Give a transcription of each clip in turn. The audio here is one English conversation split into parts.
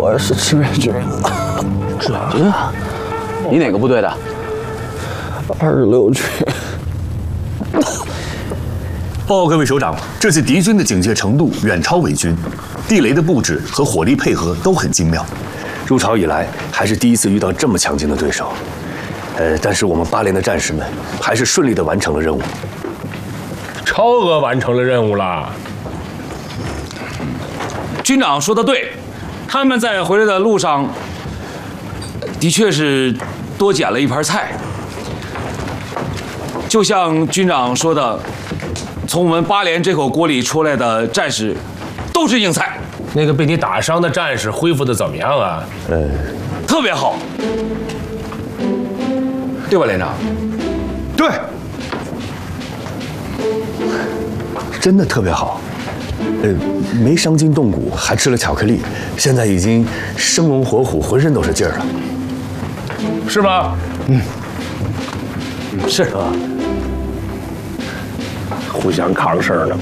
我是志愿军。 志愿军啊？你哪个部队的 ？26军。 报告各位首长，这次敌军的警戒程度远超伪军，地雷的布置和火力配合都很精妙。 入朝以来，还是第一次遇到这么强劲的对手。但是我们8连的战士们还是顺利地完成了任务， 超额完成了任务啦。 军长说的对，他们在回来的路上，的确是多捡了一盘菜。就像军长说的，从我们8连这口锅里出来的战士，都是硬菜。 那个被你打伤的战士恢复的怎么样啊？ 特别好，对吧，连长？ 对，真的特别好。没伤筋动骨，还吃了巧克力，现在已经生龙活虎，浑身都是劲儿了， 是吧？ 是啊， 互相扛事儿呢。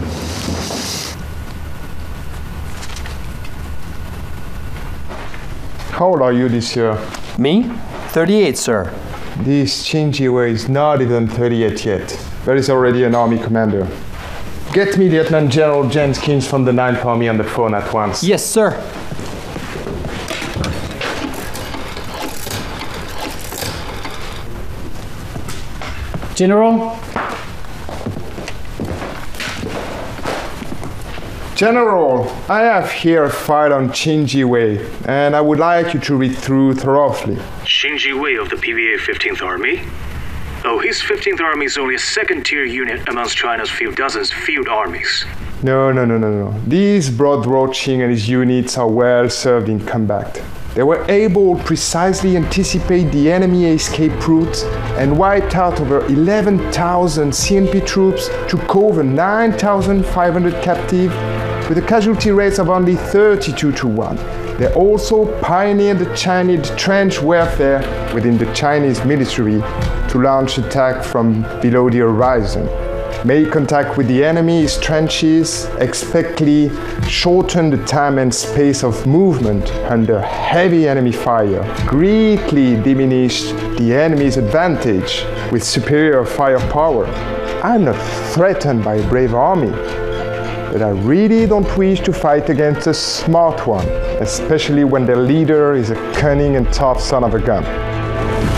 How old are you this year? Me? 38, sir. This Chinjiwei is not even 38 yet, but he's already an army commander. Get me Lieutenant General James Kins from the 9th Army on the phone at once. Yes, sir. General? General, I have here a file on Chinjiwei, and I would like you to read through thoroughly. Chinjiwei of the PVA 15th Army? Oh, his 15th Army is only a second-tier unit amongst China's few dozens field armies. No. These Broad Roaching and his units are well served in combat. They were able to precisely anticipate the enemy escape route and wiped out over 11,000 CNP troops, took over 9,500 captive, with a casualty rate of only 32-1. They also pioneered the Chinese trench warfare within the Chinese military to launch attack from below the horizon. Made contact with the enemy's trenches, expectedly shortened the time and space of movement under heavy enemy fire, greatly diminished the enemy's advantage with superior firepower. I'm not threatened by a brave army, but I really don't wish to fight against a smart one, especially when their leader is a cunning and tough son of a gun.